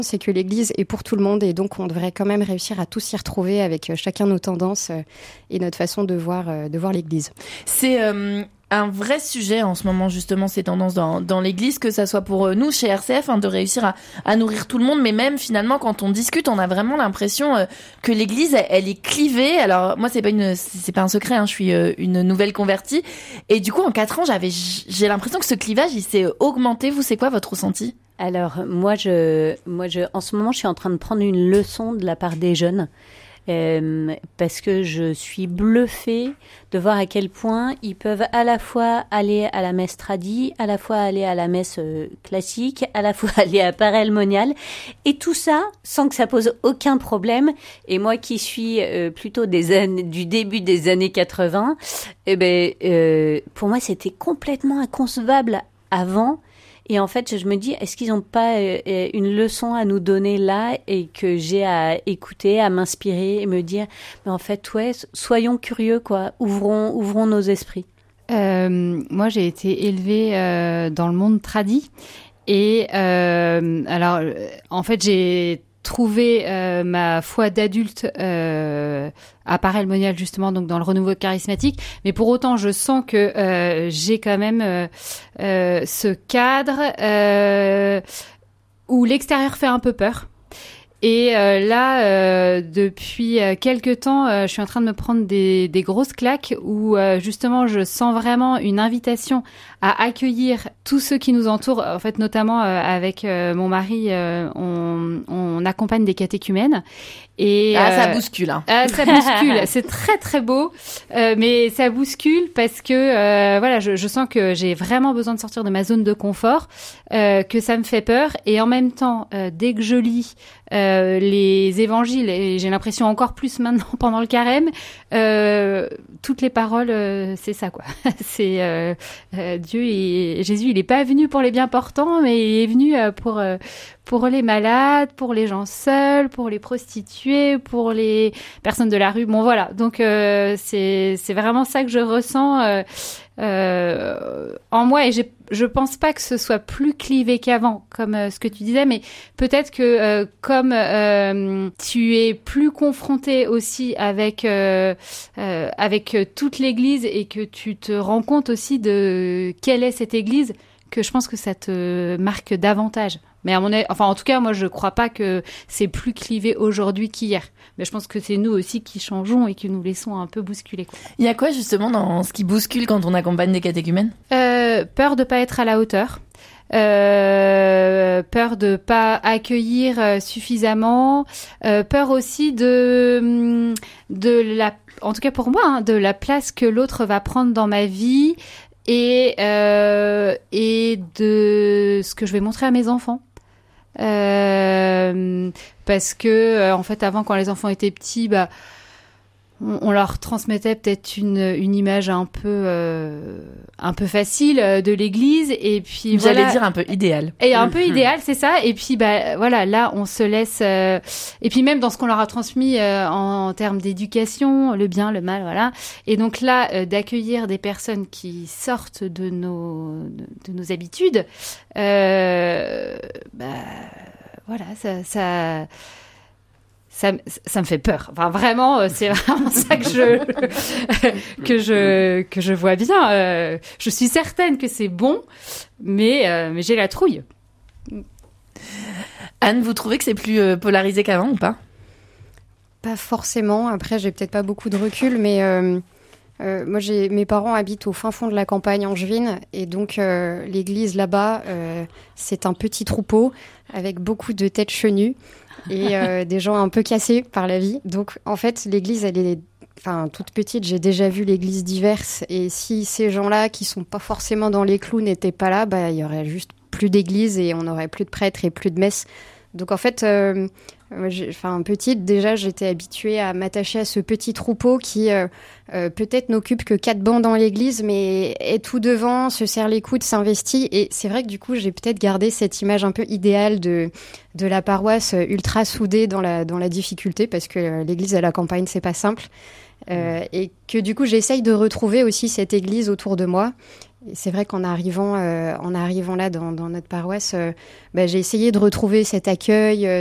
c'est que l'Église est pour tout le monde et donc on devrait quand même réussir à tous s'y retrouver avec chacun nos tendances et notre façon de voir l'Église. C'est un vrai sujet en ce moment, justement, ces tendances dans l'Église, que ça soit pour nous chez RCF, de réussir à nourrir tout le monde, mais même finalement quand on discute, on a vraiment l'impression que l'Église elle est clivée. Alors moi c'est pas un secret, je suis une nouvelle convertie et du coup en 4 ans j'ai l'impression que ce clivage il s'est augmenté. Vous, c'est quoi votre ressenti? Alors moi en ce moment je suis en train de prendre une leçon de la part des jeunes. Parce que je suis bluffée de voir à quel point ils peuvent à la fois aller à la messe tradie, à la fois aller à la messe classique, à la fois aller à parelmonial, et tout ça sans que ça pose aucun problème. Et moi qui suis plutôt du début des années 80, pour moi c'était complètement inconcevable avant. Et en fait, je me dis, est-ce qu'ils n'ont pas une leçon à nous donner là et que j'ai à écouter, à m'inspirer et me dire, mais en fait, ouais, soyons curieux, quoi. Ouvrons nos esprits. Moi, j'ai été élevée dans le monde tradi. Et alors, en fait, j'ai trouvé ma foi d'adulte à Parelmonial, justement, donc dans le renouveau charismatique. Mais pour autant, je sens que j'ai quand même ce cadre où l'extérieur fait un peu peur. Et là, depuis quelque temps, je suis en train de me prendre des grosses claques où justement je sens vraiment une invitation à accueillir tous ceux qui nous entourent. En fait, notamment avec mon mari, on accompagne des catéchumènes. Et ça bouscule. Ça bouscule. C'est très très beau, mais ça bouscule parce que voilà, je sens que j'ai vraiment besoin de sortir de ma zone de confort, que ça me fait peur. Et en même temps, dès que je lis les évangiles, et j'ai l'impression encore plus maintenant pendant le carême, toutes les paroles, c'est ça quoi. C'est Dieu et Jésus, il est pas venu pour les bien portants, mais il est venu pour les malades, pour les gens seuls, pour les prostituées, pour les personnes de la rue. Bon voilà, donc c'est vraiment ça que je ressens en moi, et je pense pas que ce soit plus clivé qu'avant, comme ce que tu disais, mais peut-être que comme tu es plus confronté aussi avec toute l'Église et que tu te rends compte aussi de quelle est cette Église, que je pense que ça te marque davantage. Mais en tout cas, moi, je crois pas que c'est plus clivé aujourd'hui qu'hier. Mais je pense que c'est nous aussi qui changeons et qui nous laissons un peu bousculer, quoi. Il y a quoi justement dans ce qui bouscule quand on accompagne des catéchumènes ? Peur de pas être à la hauteur. Peur de pas accueillir suffisamment. Peur aussi en tout cas pour moi, de la place que l'autre va prendre dans ma vie. Et de ce que je vais montrer à mes enfants. Parce que en fait avant, quand les enfants étaient petits, on leur transmettait peut-être une image un peu facile de l'Église, et puis j'allais dire un peu idéal. Et un peu idéal, c'est ça. Et puis voilà, là on se laisse et puis même dans ce qu'on leur a transmis en termes d'éducation, le bien, le mal, voilà. Et donc là d'accueillir des personnes qui sortent de nos habitudes, voilà, ça me fait peur. Enfin, vraiment, c'est vraiment ça que je vois bien. Je suis certaine que c'est bon, mais j'ai la trouille. Anne, vous trouvez que c'est plus polarisé qu'avant ou pas ? Pas forcément. Après, j'ai peut-être pas beaucoup de recul, mais moi, mes parents habitent au fin fond de la campagne angevine, et donc l'église là-bas, c'est un petit troupeau avec beaucoup de têtes chenues et des gens un peu cassés par la vie. Donc, en fait, l'église, elle est toute petite. J'ai déjà vu l'église diverse, et si ces gens-là, qui sont pas forcément dans les clous, n'étaient pas là, il y aurait juste plus d'église et on aurait plus de prêtres et plus de messes. Donc, en fait, petite, déjà, j'étais habituée à m'attacher à ce petit troupeau qui peut-être n'occupe que 4 bancs dans l'église, mais est tout devant, se serre les coudes, s'investit. Et c'est vrai que du coup, j'ai peut-être gardé cette image un peu idéale de la paroisse ultra soudée dans la difficulté, parce que l'église à la campagne, c'est pas simple. Et que du coup, j'essaye de retrouver aussi cette église autour de moi. c'est vrai qu'en arrivant là dans notre paroisse, j'ai essayé de retrouver cet accueil,